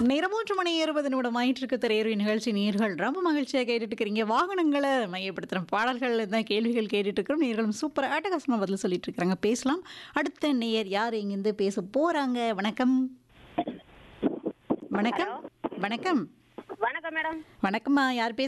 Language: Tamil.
நேரம் 3:20 ஆயிட்டிருக்கு. திரையரங்கு நிகழ்ச்சி நேயர்கள் ரொம்ப மகிழ்ச்சியா கேட்டுட்டு இருக்கிறீங்க. வாகனங்கள மையப்படுத்துற பாடல்கள் தான் கேள்விகள் கேட்டுட்டு இருக்கிறோம். நேயர்களும் சூப்பரா அட்டகாசமா பதில் சொல்லிட்டு இருக்காங்க. பேசலாம். அடுத்த நேயர் யார் இங்கிருந்து பேச போறாங்க? வணக்கம். வணக்கம். ஹலோ வணக்கம். வணக்கம் மேடம். வணக்கம்மா. யார்